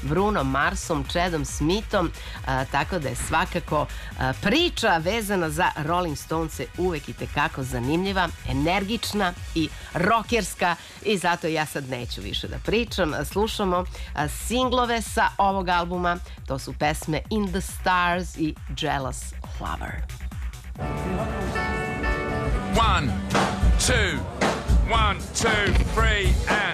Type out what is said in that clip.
Bruno Marsom, Chadom Smithom, tako da je svakako priča vezana za Rolling Stones uvek i tekako zanimljiva, energična i rokerska i zato ja sad neću više da pričam. Slušamo singlove sa ovog albuma, to su pesme In the Stars i Jealous Lover. 1, 2, 1, 2, 3 and